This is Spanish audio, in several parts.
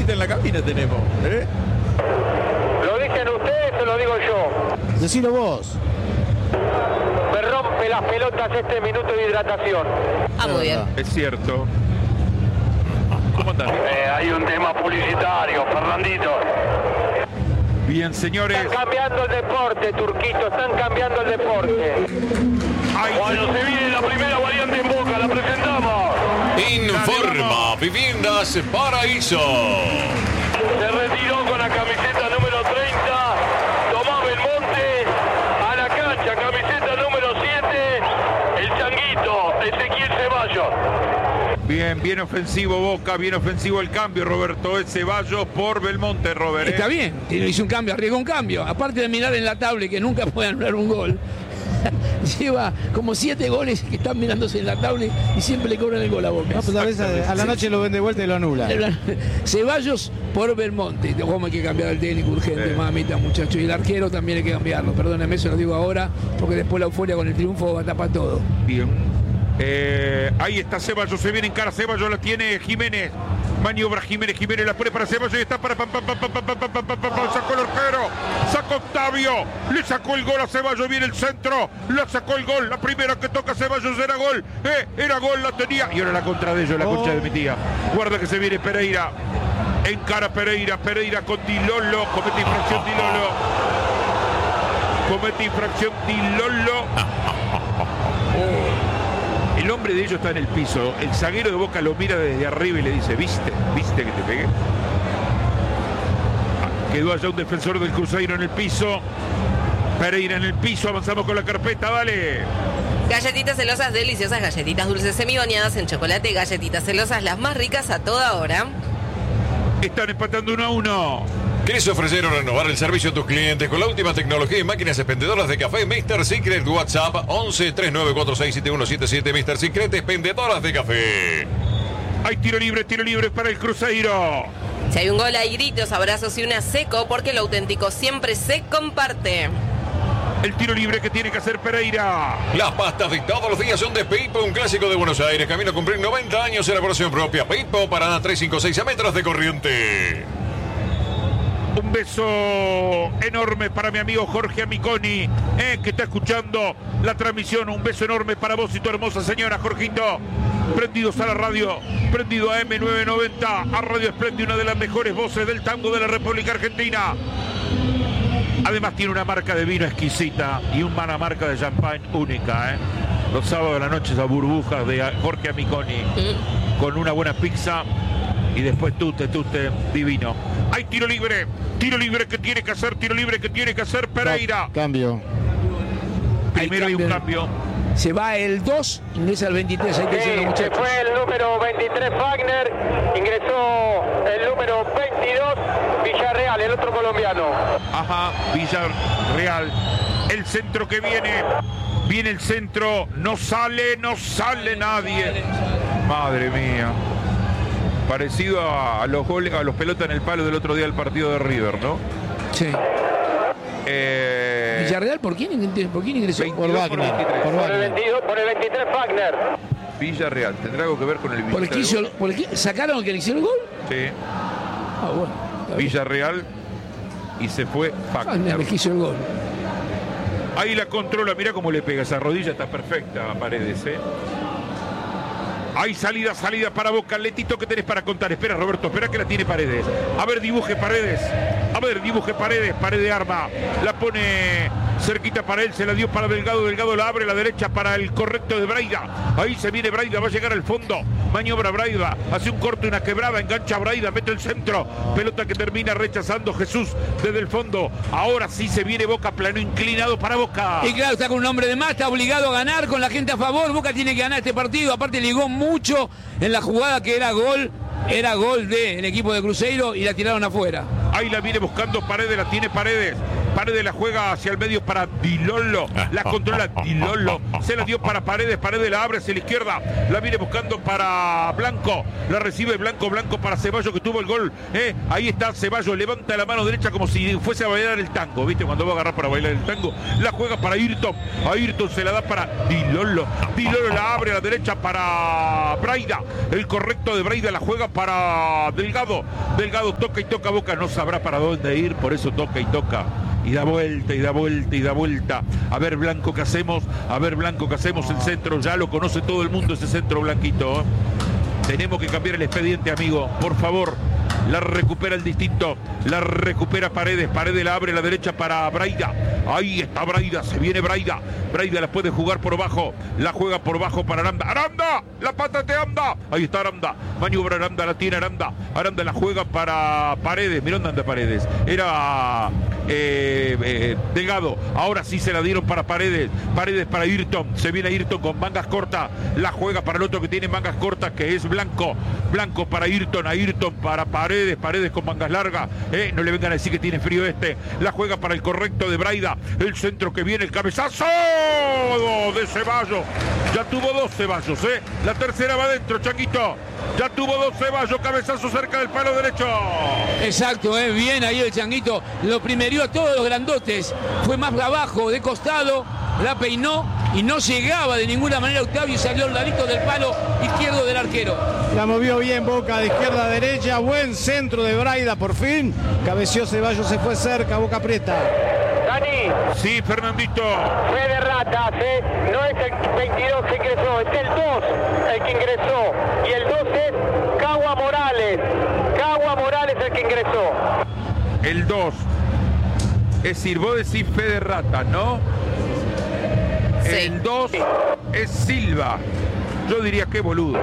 Guita en la cabina tenemos. ¿Lo dicen ustedes o lo digo yo? Decilo vos. Me rompe las pelotas este minuto de hidratación. Muy bien. Es cierto. ¿Cómo andás? Hay un tema publicitario, Fernandito. Bien, señores. Están cambiando el deporte, Turquito, están cambiando el deporte. Cuando se viene la primera variante en Boca, la presentamos. Informa Viviendas Paraíso. Se retiró con la camiseta número 30, Tomás Belmonte, a la cancha, camiseta número 7, el Changuito, Ezequiel Ceballos. Bien, bien ofensivo Boca, bien ofensivo el cambio, Roberto. Es Ceballos por Belmonte, Robert. Está bien, hizo un cambio, arriesgó un cambio. Aparte de mirar en la tablet que nunca puede anular un gol, lleva como 7 goles que están mirándose en la tablet y siempre le cobran el gol a Boca. No, pues a veces a la noche lo ven de vuelta y lo anula. Ceballos por Belmonte. ¿Cómo hay que cambiar el técnico urgente, mamita, muchachos? Y el arquero también hay que cambiarlo. Perdónenme, se lo digo ahora, porque después la euforia con el triunfo va a tapar todo. Bien. Ahí está Ceballos, se viene en cara Ceballos, la tiene Jiménez. Maniobra Jiménez, Jiménez la pone para Ceballos y está para sacó el arquero, sacó Octavio, le sacó el gol a Ceballos, viene el centro, la sacó el gol, la primera que toca Ceballos era gol, la tenía, y ahora la contra de ellos, la concha de mi tía. Guarda que se viene Pereira, encara Pereira con Dilolo, comete infracción Dilolo. El hombre de ellos está en el piso. El zaguero de Boca lo mira desde arriba y le dice: ¿Viste que te pegué? Quedó allá un defensor del Cruzeiro en el piso. Pereira en el piso. Avanzamos con la carpeta, dale. Galletitas celosas, deliciosas galletitas dulces semibañadas en chocolate. Galletitas celosas, las más ricas a toda hora. Están empatando 1-1. ¿Querés ofrecer o renovar el servicio a tus clientes con la última tecnología y máquinas expendedoras de café? Mr. Secret, WhatsApp 11 39467177. Mr. Secret, expendedoras de café. Hay tiro libre para el Cruzeiro. Si hay un gol, hay gritos, abrazos y una seco, porque lo auténtico siempre se comparte. El tiro libre que tiene que hacer Pereira. Las pastas de todos los días son de Pipo, un clásico de Buenos Aires. Camino a cumplir 90 años, elaboración propia. Pipo, Paraná 356 a metros de Corriente. Un beso enorme para mi amigo Jorge Amiconi, que está escuchando la transmisión. Un beso enorme para vos y tu hermosa señora, Jorgito. Prendidos a la radio, prendido a M990, a Radio Esplendi, una de las mejores voces del tango de la República Argentina. Además tiene una marca de vino exquisita y una marca de champán única. Los sábados de la noche esas burbujas de Jorge Amiconi con una buena pizza y después tute, divino. Hay tiro libre que tiene que hacer Pereira. Cambio. Primero hay un cambio. Se va el 2, ingresa el 23. Ahí te Se muchachos. fue el número 23 Wagner, ingresó el número 22 Villarreal, el otro colombiano. Ajá, Villarreal. El centro que viene el centro, no sale nadie. Madre mía. Parecido a los goles, a los pelotas en el palo del otro día del partido de River, ¿no? Sí. Villarreal, ¿por quién ingresó? Por Wagner. Por el 23 Wagner. Villarreal, ¿tendrá algo que ver con el Villarreal? ¿Por el que sacaron que le hicieron el gol? Sí. Ah, bueno. Villarreal y se fue Wagner le hizo el gol. Ahí la controla, mirá cómo le pega, esa rodilla está perfecta a Paredes, Hay salida para Boca. Letito, ¿qué tenés para contar? Espera, Roberto, espera que la tiene Paredes. A ver, dibuje Paredes. Paredes arma. La pone cerquita para él, se la dio para Delgado. Delgado la abre a la derecha para el correcto de Braida. Ahí se viene Braida, va a llegar al fondo. Maniobra Braida, hace un corte, una quebrada, engancha Braida, mete el centro. Pelota que termina rechazando Jesús desde el fondo. Ahora sí se viene Boca, plano inclinado para Boca. Y claro, está con un hombre de más, está obligado a ganar con la gente a favor. Boca tiene que ganar este partido. Aparte ligó mucho en la jugada que era gol del equipo de Cruzeiro y la tiraron afuera. Ahí la viene buscando Paredes, la tiene Paredes. Paredes la juega hacia el medio para Di Lollo. La controla Di Lollo. Se la dio para Paredes. Paredes la abre hacia la izquierda. La viene buscando para Blanco. La recibe Blanco. Blanco para Ceballos que tuvo el gol. Ahí está Ceballos. Levanta la mano derecha como si fuese a bailar el tango. ¿Viste? Cuando va a agarrar para bailar el tango. La juega para Ayrton. Ayrton se la da para Di Lollo. Di Lollo la abre a la derecha para Braida. El correcto de Braida la juega para Delgado. Delgado toca y toca Boca. No sabrá para dónde ir. Por eso toca y toca. Y da vuelta, y da vuelta, y da vuelta. A ver, Blanco, ¿qué hacemos? A ver, Blanco, ¿qué hacemos? El centro, ya lo conoce todo el mundo ese centro, Blanquito. Tenemos que cambiar el expediente, amigo. Por favor. La recupera el distinto. La recupera Paredes. Paredes la abre a la derecha para Braida. Ahí está Braida. Se viene Braida. Braida la puede jugar por bajo. La juega por bajo para Aranda. ¡Aranda! ¡La patate Aranda! Ahí está Aranda. Maniobra Aranda. La tiene Aranda. Aranda la juega para Paredes. Mirá dónde anda Paredes. Era Delgado. Ahora sí se la dieron para Paredes. Paredes para Ayrton. Se viene Ayrton con mangas cortas. La juega para el otro que tiene mangas cortas, que es Blanco. Blanco para Ayrton. Ayrton para Paredes. Paredes con mangas largas. No le vengan a decir que tiene frío este. La juega para el correcto de Braida. El centro que viene. El cabezazo de Ceballos. Ya tuvo dos Ceballos. La tercera va adentro, Changuito. Ya tuvo dos Ceballos. Cabezazo cerca del palo derecho. Exacto, bien ahí el Changuito. Lo primerió a todos los grandotes. Fue más abajo, de costado. La peinó y no llegaba de ninguna manera Octavio y salió al ladito del palo izquierdo del arquero. La movió bien Boca de izquierda a derecha. Buen centro de Braida por fin. Cabeció Ceballos, se fue cerca. Boca aprieta. Dani. Sí, Fernandito. Fue de ratas, no es el 22 que ingresó, es el 2 el que ingresó. Y el 2 es Cagua Morales. Cagua Morales el que ingresó. El 2. Es decir, vos decís fe de rata, ¿no? Sí. El 2 es Silva. Yo diría que boludo.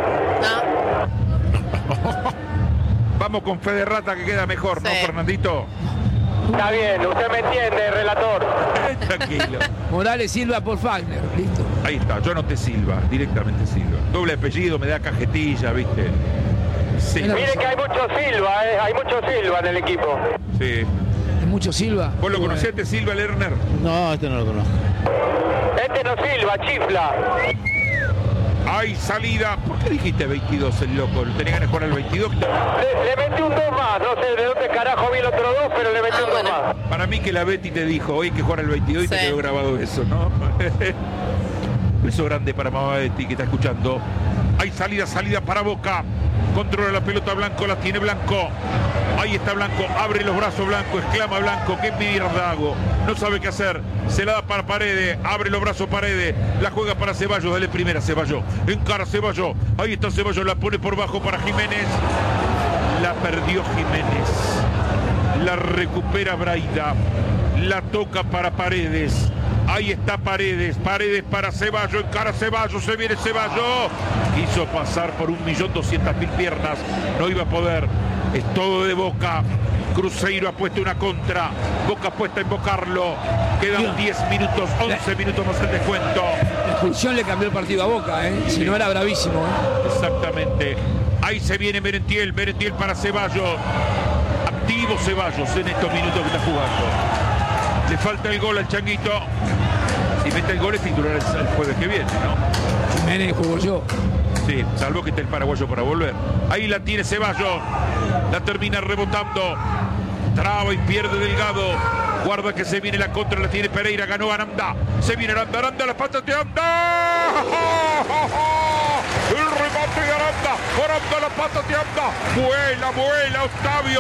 Vamos con fe de rata que queda mejor, ¿no, Sí. Fernandito? Está bien, usted me entiende, relator. Tranquilo. Morales Silva por Fagner, listo. Ahí está, yo anoté Silva, directamente Silva. Doble apellido, me da cajetilla, ¿viste? Sí, Mire que hay mucho Silva, hay mucho Silva en el equipo. sí. Es mucho Silva. ¿Vos lo conociste, Silva Lerner? No, este no lo conozco. Este no Silva, chifla. Hay salida. ¿Por qué dijiste 22 el loco? ¿Tenía ganas de jugar al 22? Le metí un 2 más, no sé de dónde carajo vi el otro 2, pero le metí un 2 bueno. más. Para mí que la Betty te dijo, hoy hay que jugar al 22 y te Sí. quedó grabado eso, ¿no? Beso grande para mamá Betty que está escuchando. Hay salida para Boca. Controla la pelota Blanco, la tiene Blanco. Ahí está Blanco, abre los brazos Blanco, exclama Blanco, ¿qué mierda hago? No sabe qué hacer, se la da para Paredes, abre los brazos Paredes, la juega para Ceballos, dale primera Ceballos, encara Ceballos, ahí está Ceballos, la pone por bajo para Jiménez, la perdió Jiménez, la recupera Braida, la toca para Paredes. Ahí está Paredes, Paredes para Ceballos, encara Ceballos, se viene Ceballos. Quiso pasar por 1.200.000 piernas, no iba a poder. Es todo de Boca. Cruzeiro ha puesto una contra. Boca puesta a invocarlo. Quedan 10 minutos, 11 minutos más el descuento. La expulsión le cambió el partido a Boca, si no era bravísimo. Exactamente. Ahí se viene Merentiel, Merentiel para Ceballos. Activo Ceballos en estos minutos que está jugando. Le falta el gol al Changuito. Si mete el gol es titular el jueves que viene, ¿no? Jiménez jugó yo. Sí, salvo que esté el paraguayo para volver. Ahí la tiene Ceballos. La termina rebotando. Traba y pierde Delgado. Guarda que se viene la contra, la tiene Pereira. Ganó Aranda. Se viene Aranda, Aranda, las patas de Aranda. El remate de Aranda. Aranda, las patas de Aranda. Vuela, vuela, Octavio.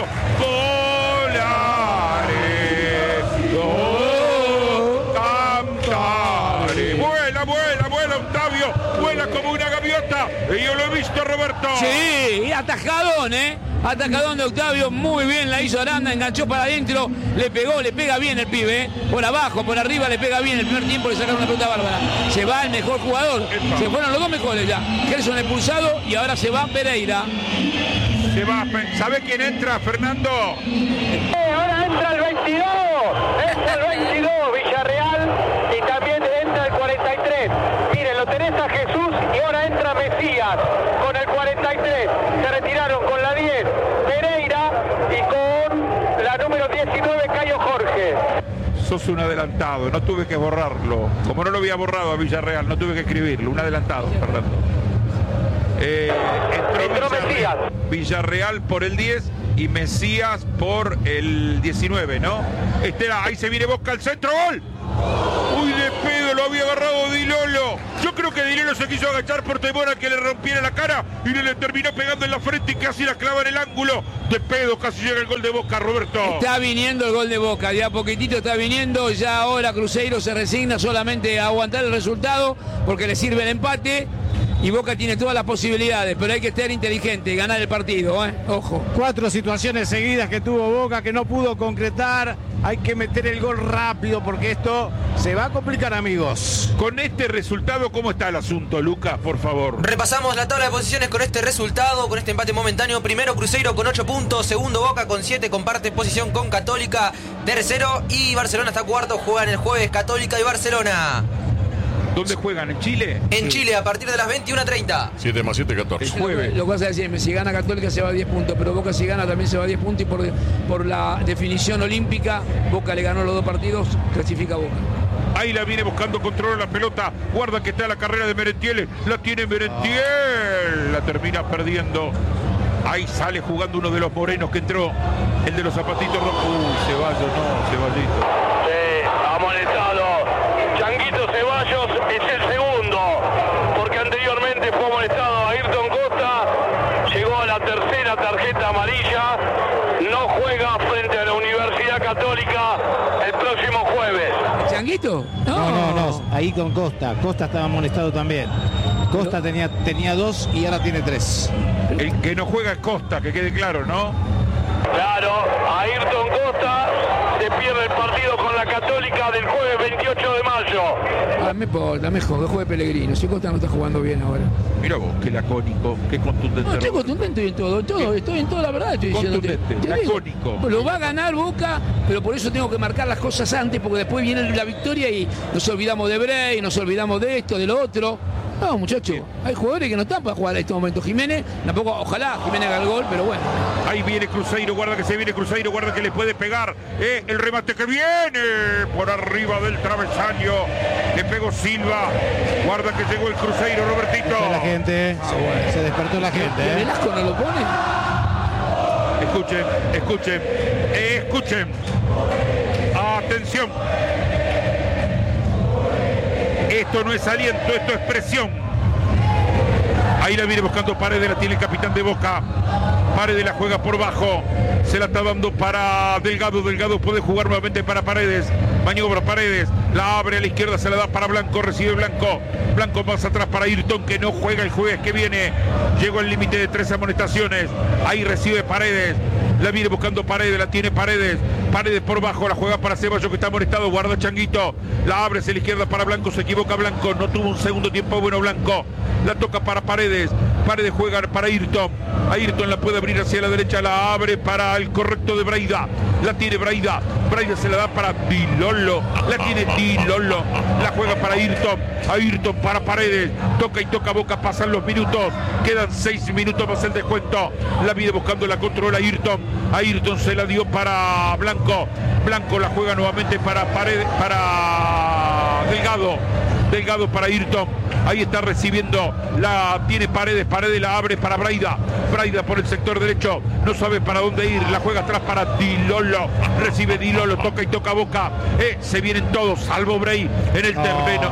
Cantare. Vuela, vuela, vuela, Octavio. Vuela como una gaviota. Y yo lo he visto, Roberto. Sí, atajadón, Atajadón de Octavio, muy bien la hizo Aranda, enganchó para adentro, le pegó, le pega bien el pibe, por abajo, por arriba le pega bien, el primer tiempo le sacaron una pelota bárbara. Se va el mejor jugador, se fueron los dos mejores ya. Gerson expulsado y ahora se va Pereira. Se va, ¿sabe quién entra, Fernando? Ahora entra el 22, entra el 22 Villarreal y también entra el 43. Miren, lo tenés a Jesús y ahora entra Mesías con el 43. Se retiraron con la 10 Pereira y con la número 19 Cayo Jorge. Sos un adelantado, no tuve que borrarlo. Como no lo había borrado a Villarreal, no tuve que escribirlo. Un adelantado, Fernando. Entró Villarreal por el 10 y Mesías por el 19, ¿no? Ahí se viene Boca al centro, ¡gol! Uy, de pedo, lo había agarrado Di Lolo. Yo creo que Di Lolo se quiso agachar por temor a que le rompiera la cara y le terminó pegando en la frente y casi la clava en el ángulo. De pedo, casi llega el gol de Boca, Roberto. Está viniendo el gol de Boca, ya poquitito está viniendo. Ya ahora Cruzeiro se resigna solamente a aguantar el resultado porque le sirve el empate. Y Boca tiene todas las posibilidades, pero hay que estar inteligente y ganar el partido, ¿eh? Ojo. 4 situaciones seguidas que tuvo Boca que no pudo concretar. Hay que meter el gol rápido porque esto se va a complicar, amigos. Con este resultado, ¿cómo está el asunto, Lucas, por favor? Repasamos la tabla de posiciones con este resultado, con este empate momentáneo. Primero Cruzeiro con 8 puntos, segundo Boca con 7, comparte posición con Católica, tercero, y Barcelona está cuarto, juegan el jueves Católica y Barcelona. ¿Dónde juegan? ¿En Chile? En Chile, a partir de las 21:30. 7 más 7, 14. El jueves. Lo que pasa es que si gana Católica se va a 10 puntos, pero Boca si gana también se va a 10 puntos y por la definición olímpica, Boca le ganó los 2 partidos, clasifica Boca. Ahí la viene buscando control la pelota. Guarda que está la carrera de Merentiel. La tiene Merentiel. La termina perdiendo. Ahí sale jugando uno de los morenos que entró. El de los zapatitos rojos. Uy, Ceballos, no, Ceballito. Sí, amonestado. Changuito Ceballos es el segundo, porque anteriormente fue amonestado Ayrton Costa, llegó a la tercera tarjeta amarilla, no juega frente a la Universidad Católica el próximo jueves. ¿Changuito? No, ahí con Costa. Costa estaba amonestado también. Costa tenía 2 y ahora tiene 3. El que no juega es Costa, que quede claro, ¿no? Claro, Ayrton Costa se pierde el partido con la Católica del jueves 28 de mayo. Me importa, mejor que juegue Pellegrino. Si Costa no está jugando bien ahora. Mira vos, qué lacónico, qué contundente. No, estoy contundente en todo, estoy en todo, la verdad. Estoy contundente, lacónico. Lo va a ganar Boca, pero por eso tengo que marcar las cosas antes, porque después viene la victoria y nos olvidamos de Bray, nos olvidamos de esto, de lo otro. No, muchachos, hay jugadores que no están para jugar en este momento. Jiménez, tampoco, ojalá Jiménez haga el gol, pero bueno. Ahí viene Cruzeiro, guarda que se viene Cruzeiro, guarda que le puede pegar. El remate que viene por arriba del travesaño. Le pegó Silva. Guarda que llegó el Cruzeiro, Robertito. La gente, se despertó la gente. ¿Velasco no lo pone? Escuchen. Atención. Esto no es aliento, esto es presión. Ahí la viene buscando Paredes, la tiene el capitán de Boca. Paredes la juega por bajo. Se la está dando para Delgado. Delgado puede jugar nuevamente para Paredes. Maniobra Paredes. La abre a la izquierda, se la da para Blanco. Recibe Blanco. Blanco más atrás para Ayrton, que no juega el jueves que viene. Llegó al límite de 3 amonestaciones. Ahí recibe Paredes. La viene buscando Paredes, la tiene Paredes. Paredes por bajo, la juega para Ceballos, que está amonestado. Guarda Changuito. La abre hacia la izquierda para Blanco. Se equivoca Blanco. No tuvo un segundo tiempo bueno Blanco. La toca para Paredes. Paredes juega para Ayrton. Ayrton la puede abrir hacia la derecha. La abre para el correcto de Braida. La tiene Braida. Braida se la da para Di Lolo. La tiene Di Lolo. La juega para Ayrton. Ayrton para Paredes. Toca y toca Boca. Pasan los minutos. Quedan 6 minutos más el descuento. La viene buscando, la controla Ayrton. Ayrton se la dio para Blanco. Blanco la juega nuevamente para Paredes, para Delgado. Delgado para Ayrton. Ahí está recibiendo. La tiene Paredes. Paredes la abre para Braida. Braida por el sector derecho. No sabe para dónde ir. La juega atrás para Di Lolo. Recibe Di Lolo. Toca y toca Boca. Se vienen todos, salvo Bray en el terreno.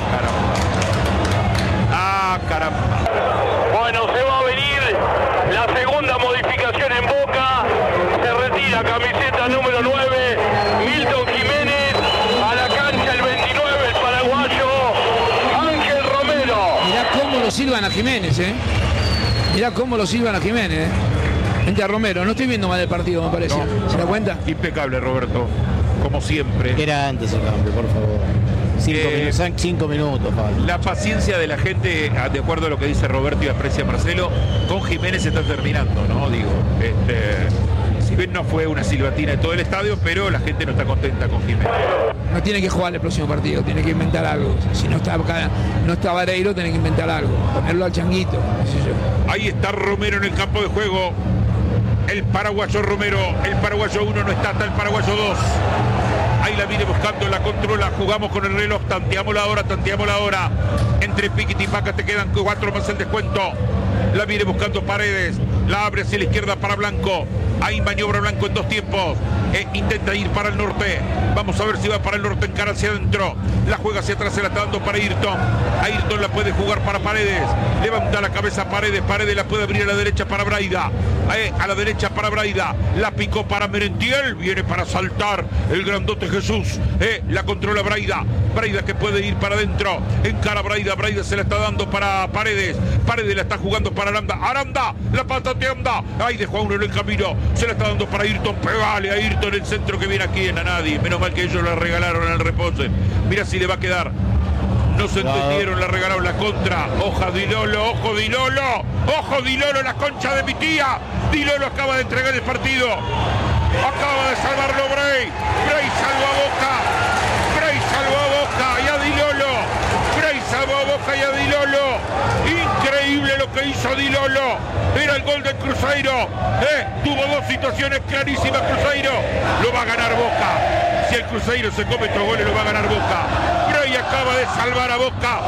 Caramba. Bueno, se va a venir la segunda modificación en Boca. Se retira camiseta número 9, Milton Jiménez. A la cancha el 29, el paraguayo Ángel Romero. Mirá cómo lo silban a Jiménez, Mirá cómo lo silban a Jiménez, Entra Romero, no estoy viendo mal el partido, me parece. No. ¿Se da cuenta? Impecable, Roberto. Como siempre. Era antes el cambio, por favor. 5 minutos, Pablo. La paciencia de la gente, de acuerdo a lo que dice Roberto y aprecia Marcelo, con Jiménez se está terminando, ¿no? Digo, si bien no fue una silbatina de todo el estadio, pero la gente no está contenta con Jiménez. No tiene que jugar el próximo partido, tiene que inventar algo. Si no está Vareiro, tiene que inventar algo. Ponerlo al Changuito, qué sé yo. Ahí está Romero en el campo de juego. El paraguayo Romero, el paraguayo 1 no está el paraguayo 2. Ahí la viene buscando, la controla. Jugamos con el reloj, tanteamos la hora. Entre Piquiti y Paca te quedan 4 más el descuento. La viene buscando Paredes. La abre hacia la izquierda para Blanco. Ahí maniobra Blanco en 2 tiempos. Intenta ir para el norte. Vamos a ver si va para el norte, encara hacia adentro. La juega hacia atrás, se la está dando para Ayrton. Ayrton la puede jugar para Paredes. Levanta la cabeza Paredes. Paredes la puede abrir a la derecha para Braida. A la derecha para Braida. La picó para Merentiel. Viene para saltar el grandote Jesús. La controla Braida. Braida que puede ir para adentro. Encara Braida. Braida se la está dando para Paredes. Paredes la está jugando para Aranda. Aranda, la patate anda. Ahí dejó a uno en el camino. Se la está dando para Ayrton. Pegale a Ayrton el centro que viene aquí en a nadie. Menos mal que ellos la regalaron en el reposo. Mira si le va a quedar. No se entendieron, la regalaron la contra. Ojo Dilolo, ojo Dilolo. Ojo Dilolo, la concha de mi tía. Dilolo acaba de entregar el partido. Acaba de salvarlo Bray. Bray salvó a Boca. Bray salvó a Boca y a Dilolo. Bray salvó a Boca y a Dilolo. Increíble lo que hizo Dilolo. Era el gol del Cruzeiro. Tuvo 2 situaciones clarísimas Cruzeiro. Lo va a ganar Boca. Si el Cruzeiro se come estos goles, lo va a ganar Boca. Bray acaba de salvar a Boca.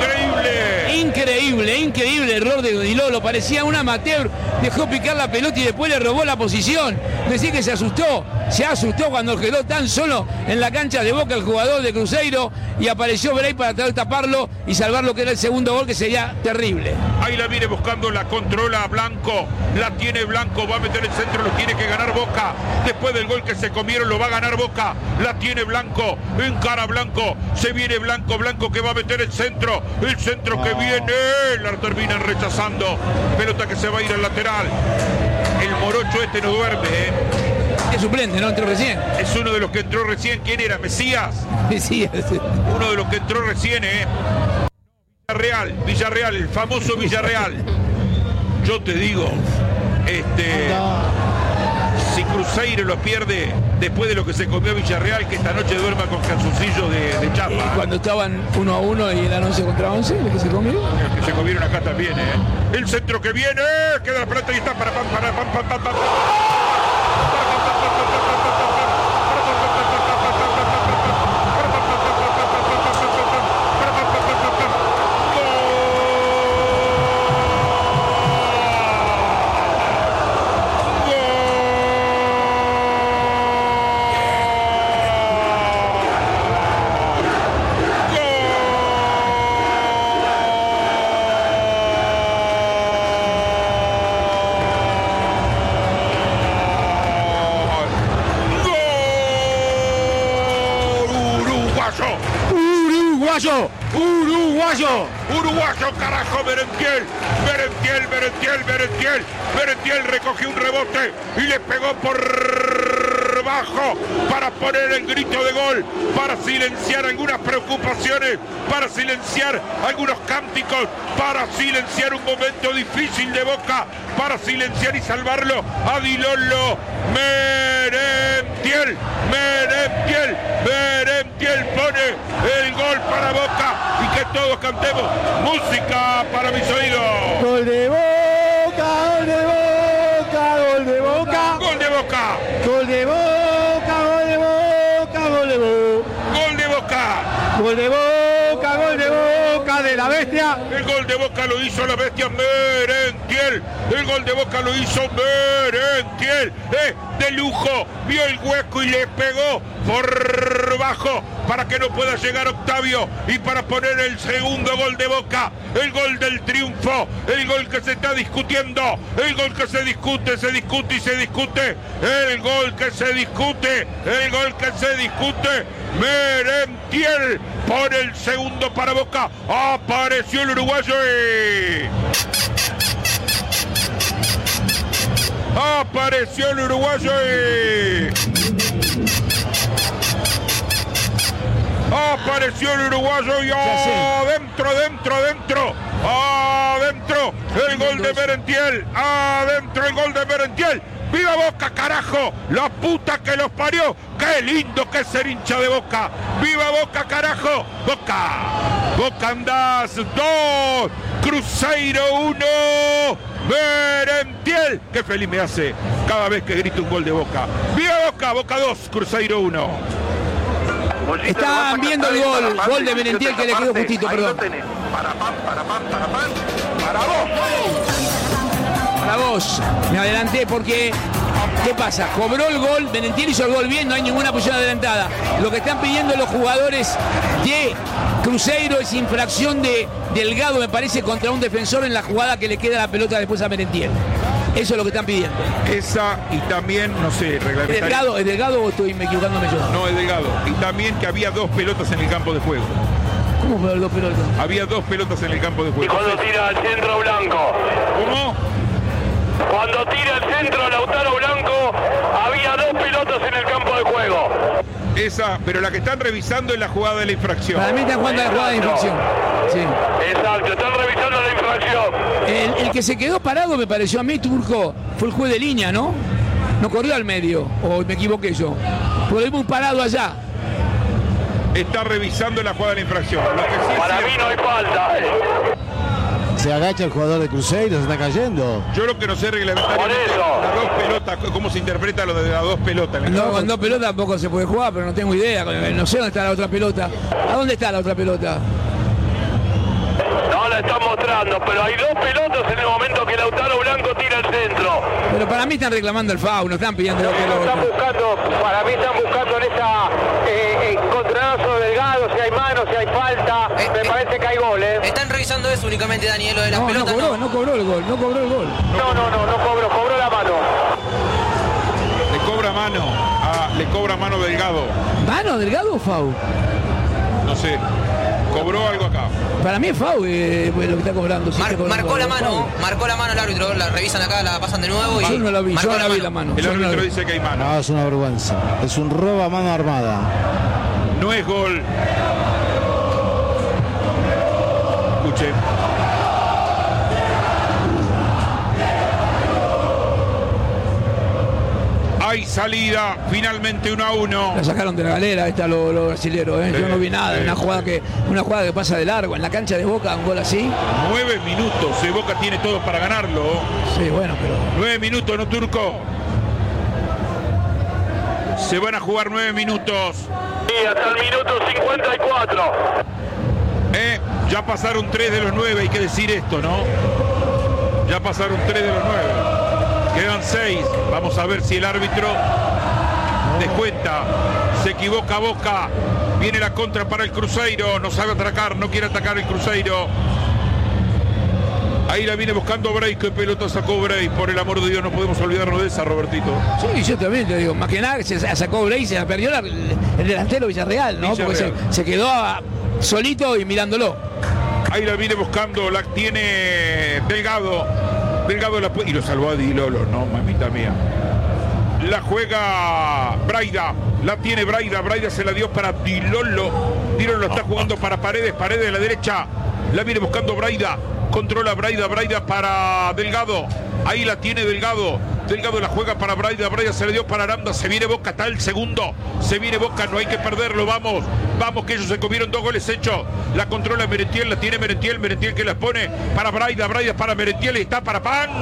Increíble error de Dilolo. Parecía un amateur. Dejó picar la pelota y después le robó la posición. Decía que se asustó cuando quedó tan solo en la cancha de Boca el jugador de Cruzeiro y apareció Bray para tratar de taparlo y salvar lo que era el segundo gol, que sería terrible. Ahí la viene buscando, la controla Blanco, la tiene Blanco, va a meter el centro, lo tiene que ganar Boca. Después del gol que se comieron lo va a ganar Boca, la tiene Blanco, encara Blanco, se viene Blanco, Blanco que va a meter el centro que viene, la terminan rechazando, pelota que se va a ir al lateral. El morocho este no duerme, Es suplente, ¿no? Entró recién. Es uno de los que entró recién. ¿Quién era? Mesías. Uno de los que entró recién, Villarreal, el famoso Villarreal. Yo te digo, si Cruzeiro lo pierde después de lo que se comió Villarreal, que esta noche duerma con calzoncillo de chapa. Y cuando estaban 1-1 y eran 11 contra 11, ¿el que se comió? El que se comieron acá también, El centro que viene, queda la pelota y está para pam. Uruguayo, carajo, Merentiel recogió un rebote y le pegó por bajo para poner el grito de gol, para silenciar algunas preocupaciones, para silenciar algunos cánticos, para silenciar un momento difícil de Boca, para silenciar y salvarlo a Dilolo. Merentiel pone el gol para Boca y que todos cantemos música para mis oídos. Gol de Boca, gol de Boca, gol de Boca. Gol de Boca. Gol de Boca, gol de Boca, gol de Boca. Gol de Boca. Gol de Boca, gol de Boca de la bestia. El gol de Boca lo hizo la bestia Merentiel. El gol de Boca lo hizo Merentiel. De lujo. Vio el hueco y le pegó por bajo para que no pueda llegar Octavio y para poner el segundo gol de Boca. El gol del triunfo. El gol que se está discutiendo. El gol que se discute. El gol que se discute. Merentiel pone el segundo para Boca. Apareció el uruguayo. Apareció el uruguayo. Apareció el uruguayo y adentro. El gol de Merentiel. Adentro el gol de Merentiel. ¡Viva Boca, carajo! ¡La puta que los parió! ¡Qué lindo que es ser hincha de Boca! ¡Viva Boca, carajo! ¡Boca andás! 2, Cruzeiro 1, Merentiel. ¡Qué feliz me hace cada vez que grito un gol de Boca! ¡Viva Boca! Boca 2, Cruzeiro 1. Estaban viendo el gol de Merentiel que le quedó justito, perdón. Para vos, me adelanté porque, ¿qué pasa? Cobró el gol, Merentiel hizo el gol bien, no hay ninguna posición adelantada. Lo que están pidiendo los jugadores de Cruzeiro es infracción de Delgado, me parece, contra un defensor en la jugada que le queda la pelota después a Merentiel. Eso es lo que están pidiendo. Esa y también, no sé, reglamentario. ¿Es Delgado o estoy equivocándome yo? No, es Delgado. Y también que había 2 pelotas en el campo de juego. ¿Cómo fue 2 pelotas? Había 2 pelotas en el campo de Y juego. cuando tira al centro Blanco. ¿Cómo? Cuando tira al centro Lautaro Blanco, había 2 pelotas en el campo de juego. Esa, pero la que están revisando es la jugada de la infracción. Para mí están jugando la jugada de infracción. Sí. Exacto, están revisando la infracción. El que se quedó parado, me pareció a mí, Turco, fue el juez de línea, ¿no? No corrió al medio, o me equivoqué yo. Porque vimos un parado allá. Está revisando la jugada de la infracción. Lo que sí es Para mí cierto, no hay falta. Se agacha el jugador de Cruzeiro, se está cayendo. yo lo que no sé reglamentariamente, Por eso. las 2 pelotas, cómo se interpreta lo de las 2 pelotas. No, con 2 pelotas tampoco se puede jugar, pero no tengo idea. No sé dónde está la otra pelota. ¿A dónde está la otra pelota? No la están mostrando, pero hay 2 pelotas en el momento que Lautaro Blanco tira al centro. Pero para mí están reclamando el foul, no están pidiendo la pelota. Para mí están buscando en esa encontronazo Delgado, si hay mano, si hay falta. Me parece que hay gol, Están revisando eso únicamente, Daniel, lo de las No, pelotas. no cobró el gol. No cobró la mano. Le cobra mano Delgado. ¿Mano, Delgado o foul? No sé. Cobró algo acá. Para mí es foul lo que está cobrando. Sí, está cobrando Marcó la foul. mano el árbitro, la revisan acá, la pasan de nuevo y Yo no la vi, marcó yo no la vi la mano. El Yo no la árbitro vi. dice que hay mano. No, es una vergüenza. Es un robo a mano armada. No es gol. Escuchen. Hay salida, finalmente 1-1. La sacaron de la galera, los brasileros, Yo no vi nada, una jugada que pasa de largo. En la cancha de Boca, un gol así. 9 minutos, Boca tiene todo para ganarlo. Sí, bueno, pero 9 minutos, ¿no, Turco? Se van a jugar 9 minutos. Y hasta el minuto 54. Ya pasaron 3 de los 9, hay que decir esto, ¿no? Ya pasaron 3 de los 9. Quedan 6. Vamos a ver si el árbitro descuenta. Se equivoca Boca. Viene la contra para el Cruzeiro. No sabe atacar, no quiere atacar el Cruzeiro. Ahí la viene buscando Bray. Qué pelota sacó Bray. Por el amor de Dios, no podemos olvidarnos de esa, Robertito. sí, yo también te digo, más que nada se sacó Bray, se la perdió el delantero Villarreal, ¿no? Villarreal. Porque se quedó solito y mirándolo. Ahí la viene buscando. La tiene Delgado. Delgado y lo salvó a Dilolo, no, mamita mía. La juega Braida, la tiene Braida, Braida se la dio para Dilolo. Dilolo está jugando para Paredes, Paredes de la derecha. La viene buscando Braida, controla Braida, Braida para Delgado. Ahí la tiene Delgado. Delgado la juega para Braida, Braida se le dio para Aranda, se viene Boca, está el segundo, se viene Boca, no hay que perderlo, vamos, que ellos se comieron 2 goles hechos, la controla Merentiel, la tiene Merentiel que las pone para Braida, Braida para Merentiel y está para Pan,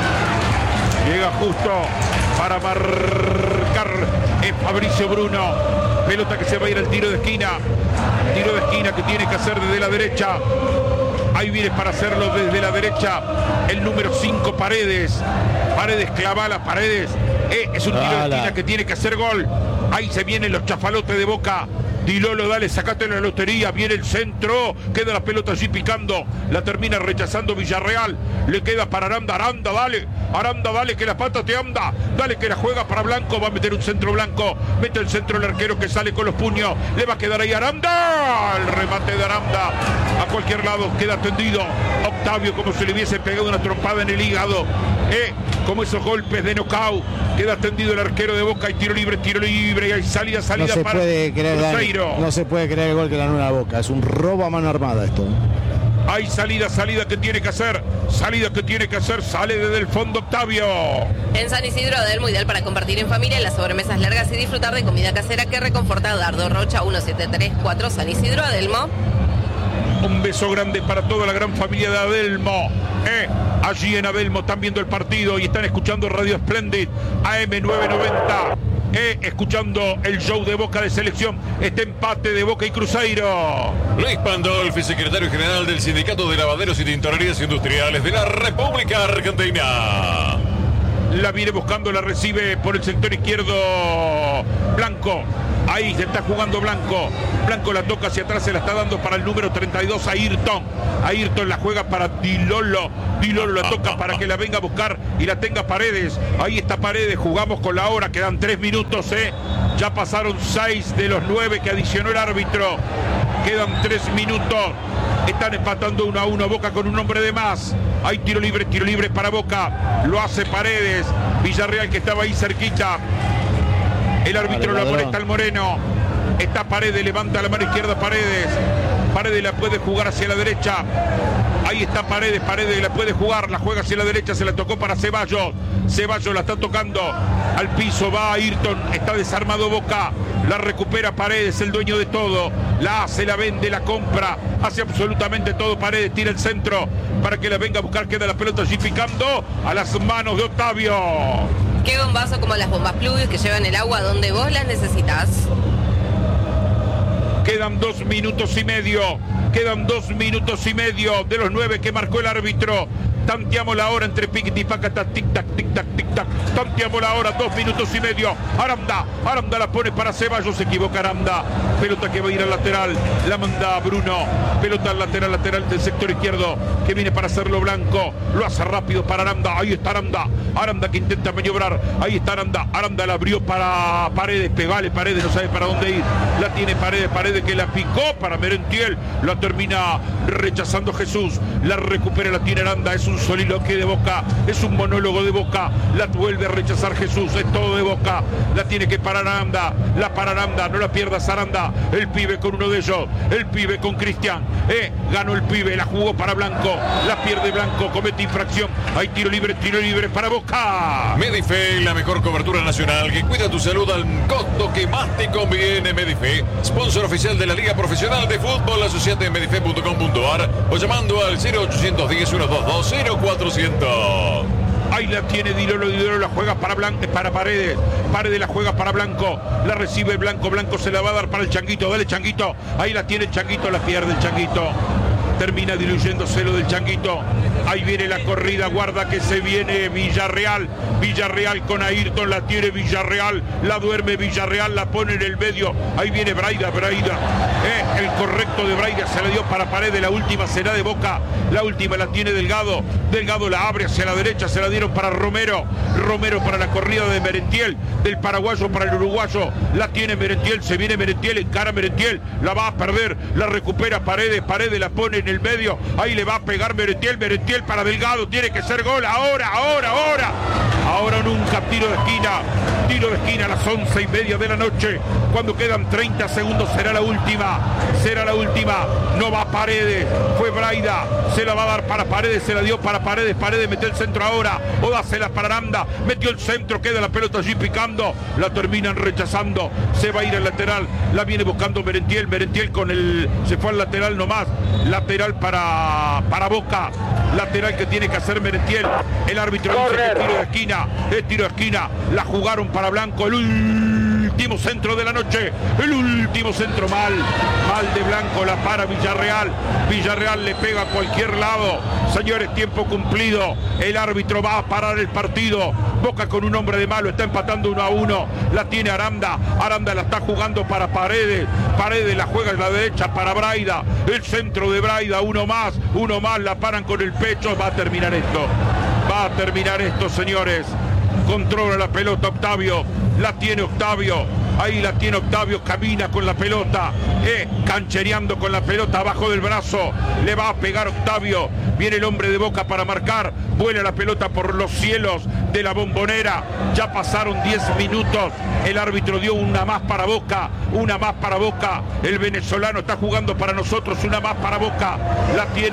llega justo para marcar Fabricio Bruno, pelota que se va a ir al tiro de esquina que tiene que hacer desde la derecha. Ahí viene para hacerlo desde la derecha el número 5, Paredes. Paredes clavala, Paredes. Es un tiro de esquina que tiene que hacer gol. Ahí se vienen los chafalotes de Boca. Dilolo, dale, sacate la lotería. Viene el centro. Queda la pelota allí picando. La termina rechazando Villarreal. Le queda para Aranda. Aranda, dale. Aranda, dale, que la pata te anda. Dale, que la juega para Blanco. Va a meter un centro Blanco. Mete el centro el arquero que sale con los puños. Le va a quedar ahí Aranda. El remate de Aranda. A cualquier lado queda tendido. Octavio como si le hubiese pegado una trompada en el hígado. Como esos golpes de knockout. Queda tendido el arquero de Boca. Hay tiro libre. Y hay salida No se para puede creer, Dani, Cruzeiro. no se puede creer el gol que le anula a Boca. Es un robo a mano armada esto. Hay salida que tiene que hacer. Sale desde el fondo Octavio. En San Isidro Adelmo, ideal para compartir en familia en las sobremesas largas y disfrutar de comida casera que reconforta. Dardo Rocha 1734 San Isidro Adelmo. Un beso grande para toda la gran familia de Adelmo. Allí en Adelmo están viendo el partido y están escuchando Radio Splendid AM 990. escuchando el show de Boca de selección. Este empate de Boca y Cruzeiro. Luis Pandolfi, secretario general del Sindicato de Lavaderos y Tintorerías Industriales de la República Argentina. La viene buscando, la recibe por el sector izquierdo Blanco. Ahí se está jugando Blanco. Blanco la toca hacia atrás, se la está dando para el número 32 a Ayrton. Ayrton la juega para Dilolo. Dilolo la toca para que la venga a buscar y la tenga Paredes. Ahí está Paredes, jugamos con la hora, quedan 3 minutos, Ya pasaron 6 de los 9 que adicionó el árbitro. Quedan 3 minutos. Están empatando 1-1, Boca con un hombre de más. Hay tiro libre para Boca. Lo hace Paredes. Villarreal que estaba ahí cerquita. El árbitro lo amonesta al Moreno. Está Paredes, levanta la mano izquierda Paredes. Paredes la puede jugar hacia la derecha. Ahí está Paredes, Paredes la puede jugar, la juega hacia la derecha, se la tocó para Ceballos. Ceballos la está tocando al piso, va Ayrton, está desarmado Boca. La recupera Paredes, el dueño de todo. La hace, la vende, la compra. Hace absolutamente todo Paredes, tira el centro para que la venga a buscar. Queda la pelota allí picando a las manos de Octavio. Qué bombazo como las bombas Pluvio que llevan el agua donde vos las necesitas. Quedan 2 minutos y medio. Quedan 2 minutos y medio de los 9 que marcó el árbitro. Tanteamos la hora entre piquiti y pacata, tic-tac, tic-tac, tic-tac. Tanteamos la hora, 2 minutos y medio. Aranda la pone para Ceballos, se equivoca Aranda. Pelota que va a ir al lateral, la manda Bruno. Pelota al lateral del sector izquierdo, que viene para hacerlo Blanco. Lo hace rápido para Aranda, ahí está Aranda. Aranda que intenta maniobrar, ahí está Aranda. Aranda la abrió para Paredes, pegale Paredes, no sabe para dónde ir. La tiene Paredes que la picó para Merentiel. La termina rechazando Jesús. La recupera, la tiene Aranda, es un soliloquio de Boca, es un monólogo de Boca, la vuelve a rechazar Jesús, es todo de Boca, la tiene que parar Aranda, la para Aranda, no la pierdas Aranda, el pibe con uno de ellos, el pibe con Cristian, ganó el pibe, la jugó para Blanco, la pierde Blanco, comete infracción, hay tiro libre para Boca. Medife, la mejor cobertura nacional que cuida tu salud al costo que más te conviene. Medife, sponsor oficial de la Liga Profesional de Fútbol, asociate en medife.com.ar o llamando al 0810-122-0400. Ahí la tiene Dilolo la juega para Paredes. Paredes la juega para Blanco. La recibe Blanco se la va a dar para el Changuito. Dale Changuito. Ahí la tiene el Changuito, la pierde el Changuito. Termina diluyéndose lo del Changuito. Ahí viene la corrida, guarda que se viene Villarreal. Villarreal con Ayrton, la tiene Villarreal. La duerme Villarreal, la pone en el medio. Ahí viene Braida. El correcto de Braida se la dio para Paredes. La última será de Boca. La última la tiene Delgado. Delgado la abre hacia la derecha, se la dieron para Romero. Romero para la corrida de Merentiel. Del paraguayo para el uruguayo. La tiene Merentiel, se viene Merentiel, encara Merentiel. La va a perder, la recupera Paredes. Paredes la pone en el medio. Ahí le va a pegar Merentiel para Delgado. Tiene que ser gol. Ahora nunca. Tiro de esquina a las 11:30 de la noche. Cuando quedan 30 segundos será la última. No va Paredes. Fue Braida. Se la va a dar para Paredes. Se la dio para Paredes. Paredes mete el centro ahora. O dásela para Aranda. Metió el centro. Queda la pelota allí picando. La terminan rechazando. Se va a ir al lateral. La viene buscando Merentiel. Merentiel se fue al lateral nomás. Lateral para Boca. Lateral que tiene que hacer Merentiel. El árbitro dice que es tiro de esquina. La jugaron para Blanco. El último centro de la noche. El último centro mal de Blanco. La para Villarreal. Villarreal le pega a cualquier lado. Señores, tiempo cumplido. El árbitro va a parar el partido. Boca con un hombre de malo. Está empatando 1-1. La tiene Aranda. Aranda la está jugando para Paredes. Paredes la juega en la derecha para Braida. El centro de Braida. Uno más. La paran con el pecho. Va a terminar esto, señores. Controla la pelota Octavio. La tiene Octavio. Ahí la tiene Octavio, camina con la pelota, canchereando con la pelota abajo del brazo. Le va a pegar Octavio. Viene el hombre de Boca para marcar. Vuela la pelota por los cielos de la Bombonera. Ya pasaron 10 minutos. El árbitro dio una más para Boca. El venezolano está jugando para nosotros. Una más para Boca. La tiene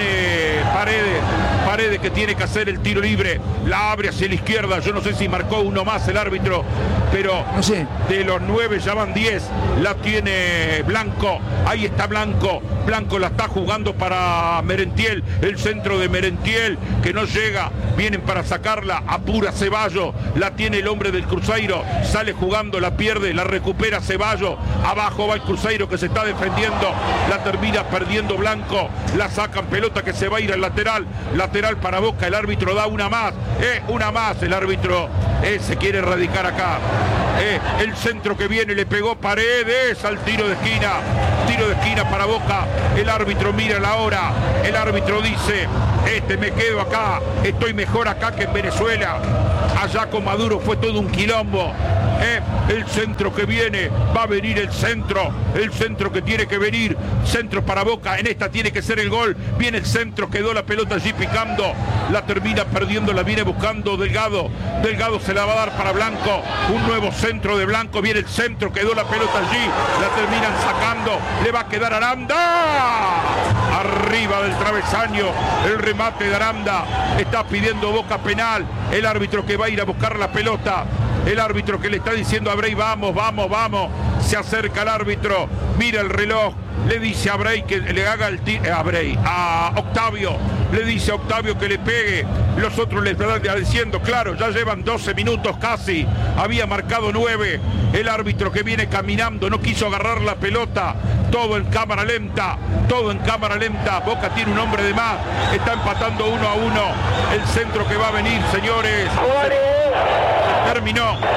Paredes que tiene que hacer el tiro libre. La abre hacia la izquierda. Yo no sé si marcó uno más el árbitro, pero No sé. de los 9 ya van 10, la tiene Blanco, ahí está Blanco la está jugando para Merentiel, el centro de Merentiel, que no llega, vienen para sacarla, apura Ceballos, la tiene el hombre del Cruzeiro, sale jugando, la pierde, la recupera Ceballos, abajo va el Cruzeiro que se está defendiendo, la termina perdiendo Blanco, la sacan, pelota que se va a ir al lateral para Boca, el árbitro da una más, el árbitro se quiere erradicar acá, el centro que viene, le pegó Paredes al tiro de esquina para Boca, el árbitro mira la hora, el árbitro dice, me quedo acá, estoy mejor acá que en Venezuela, allá con Maduro fue todo un quilombo, el centro que viene, va a venir el centro que tiene que venir, centro para Boca, en esta tiene que ser el gol, viene el centro, quedó la pelota allí picando, la termina perdiendo, la viene buscando Delgado se la va a dar para Blanco, un nuevo centro de Blanco, viene el centro, quedó la pelota allí, la terminan sacando, le va a quedar Aranda, arriba del travesaño, el remate de Aranda, está pidiendo Boca penal, el árbitro que va a ir a buscar la pelota, el árbitro que le está diciendo a Brey, vamos, se acerca el árbitro, mira el reloj, le dice a Brey que le haga a Octavio, le dice a Octavio que le pegue, los otros le están diciendo, claro, ya llevan 12 minutos casi, había marcado 9, el árbitro que viene caminando, no quiso agarrar la pelota, todo en cámara lenta, Boca tiene un hombre de más, está empatando 1-1, el centro que va a venir, señores, terminó,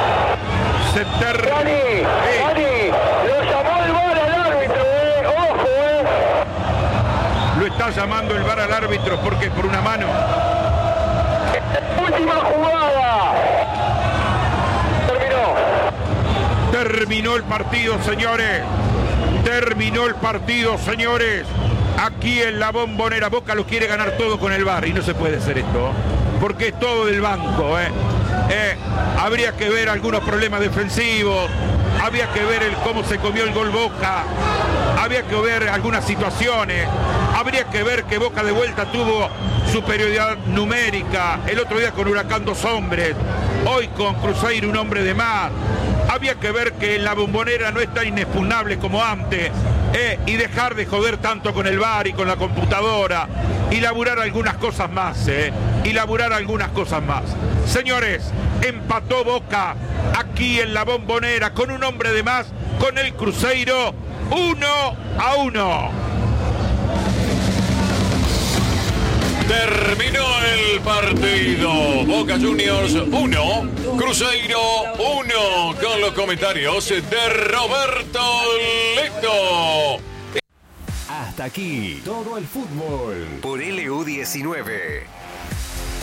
Dani, lo llamó el VAR al árbitro, ojo, Lo está llamando el VAR al árbitro porque por una mano. Última jugada. Terminó el partido, señores. Aquí en la Bombonera, Boca lo quiere ganar todo con el VAR y no se puede hacer esto, porque es todo del banco, habría que ver algunos problemas defensivos, habría que ver cómo se comió el gol Boca, habría que ver algunas situaciones, habría que ver que Boca de vuelta tuvo superioridad numérica, el otro día con Huracán 2 hombres, hoy con Cruzeiro 1 hombre de más, había que ver que en la Bombonera no es tan inexpugnable como antes, y dejar de joder tanto con el VAR y con la computadora, y laburar algunas cosas más, Señores, empató Boca aquí en la Bombonera con un hombre de más, con el Cruzeiro, 1-1. Terminó el partido. Boca Juniors 1, Cruzeiro 1, con los comentarios de Roberto Leto. Hasta aquí todo el fútbol por LU19.